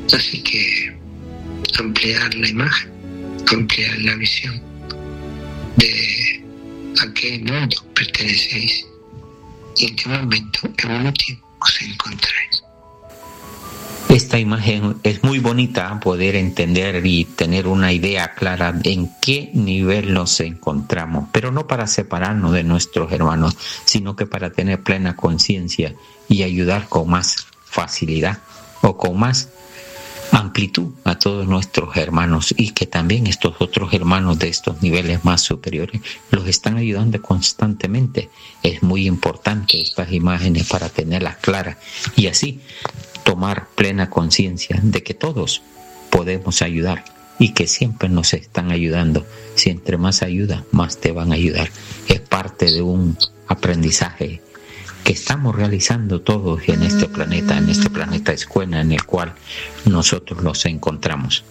Así que ampliar la imagen, ampliar la visión de a qué mundo pertenecéis y en qué momento evolutivo os encontráis. Esta imagen es muy bonita, poder entender y tener una idea clara en qué nivel nos encontramos, pero no para separarnos de nuestros hermanos, sino que para tener plena conciencia y ayudar con más facilidad o con más amplitud a todos nuestros hermanos, y que también estos otros hermanos de estos niveles más superiores los están ayudando constantemente. Es muy importante estas imágenes para tenerlas claras y así tomar plena conciencia de que todos podemos ayudar y que siempre nos están ayudando. Si entre más ayuda, más te van a ayudar. Es parte de un aprendizaje que estamos realizando todos en este planeta escuela en el cual nosotros nos encontramos.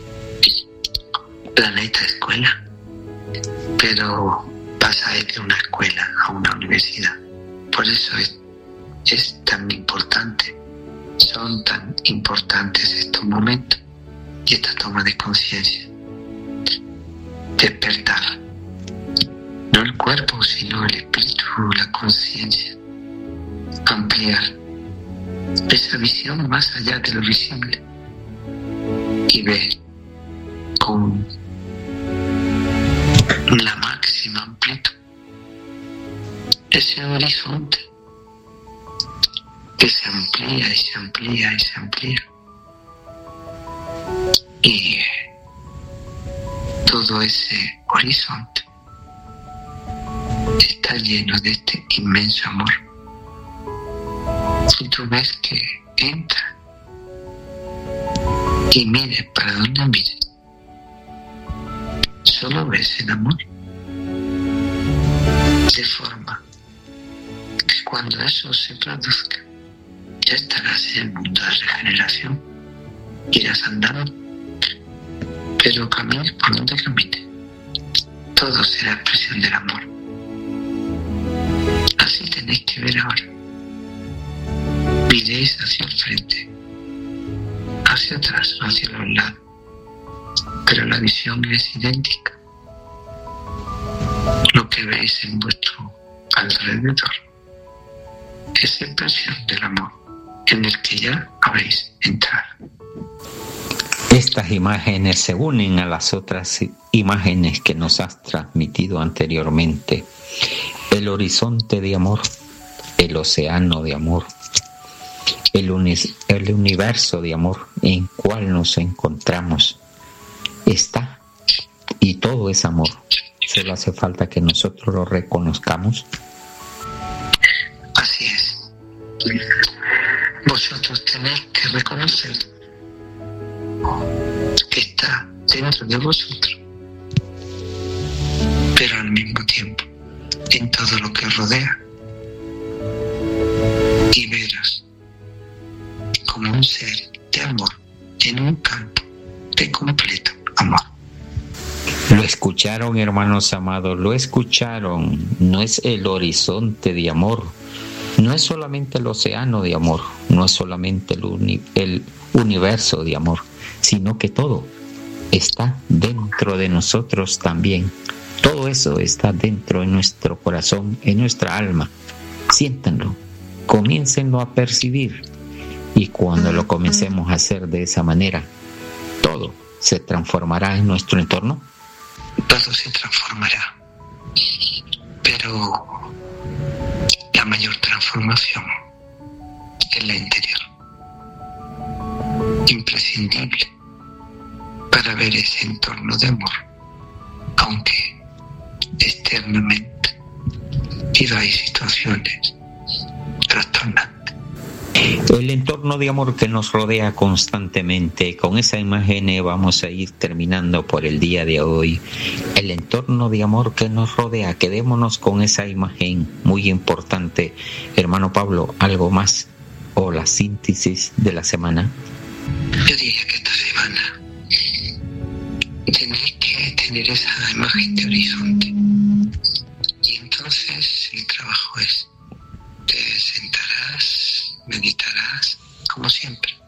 Planeta escuela, pero pasa de una escuela a una universidad. Por eso es tan importante, son tan importantes estos momentos y esta toma de conciencia. Despertar, no el cuerpo, sino el espíritu, la conciencia. Ampliar esa visión más allá de lo visible y ver con la máxima amplitud ese horizonte que se amplía y se amplía y se amplía, y todo ese horizonte está lleno de este inmenso amor. Si tú ves que entra y mires para donde mires, solo ves el amor, de forma que cuando eso se produzca ya estarás en el mundo de regeneración, irás andando, pero camines por donde camines, todo será expresión del amor. Así tenéis que ver ahora. Miréis hacia el frente, hacia atrás, hacia los lados, pero la visión es idéntica. Lo que veis en vuestro alrededor es expresión del amor en el que ya habéis entrado. Estas imágenes se unen a las otras imágenes que nos has transmitido anteriormente. El horizonte de amor, el océano de amor, el universo de amor en cual nos encontramos está, y todo es amor. Solo hace falta que nosotros lo reconozcamos. Así es. Vosotros tenéis que reconocer que está dentro de vosotros, pero al mismo tiempo en todo lo que os rodea, y veros como un ser de amor en un campo de completo amor. Lo escucharon, hermanos amados, lo escucharon. No es el horizonte de amor, no es solamente el océano de amor, no es solamente el universo de amor, sino que todo está dentro de nosotros también. Todo eso está dentro de nuestro corazón, en nuestra alma. Siéntanlo, comiéncenlo a percibir, y cuando lo comencemos a hacer de esa manera, todo se transformará en nuestro entorno. Todo se transformará, pero la mayor transformación es la interior, imprescindible para ver ese entorno de amor, aunque externamente viváis situaciones trastornantes. El entorno de amor que nos rodea constantemente. Con esa imagen vamos a ir terminando por el día de hoy. El entorno de amor que nos rodea. Quedémonos con esa imagen muy importante. Hermano Pablo, ¿algo más? ¿O la síntesis de la semana? Yo diría que esta semana tenéis que tener esa imagen de horizonte. Y entonces el trabajo es: te sentarás, meditarás, como siempre,